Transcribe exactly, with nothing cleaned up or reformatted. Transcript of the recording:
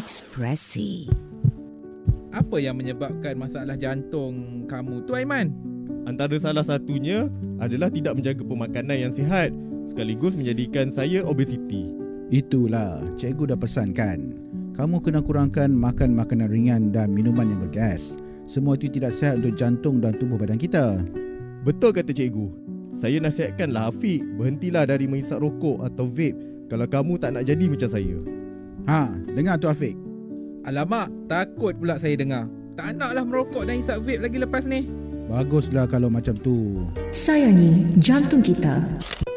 Ekspresi. Apa yang menyebabkan masalah jantung kamu tu, Aiman? Antara salah satunya adalah tidak menjaga pemakanan yang sihat, sekaligus menjadikan saya obesiti. Itulah, cikgu dah pesan kan. Kamu kena kurangkan makan makanan ringan dan minuman yang bergas. Semua itu tidak sihat untuk jantung dan tubuh badan kita. Betul kata cikgu. Saya nasihatkanlah Afiq, berhentilah dari menghisap rokok atau vape kalau kamu tak nak jadi macam saya. Ha, dengar tu Afiq. Alamak, takut pula saya dengar. Tak naklah merokok dan hisap vape lagi lepas ni. Baguslah kalau macam tu. Sayangi jantung kita.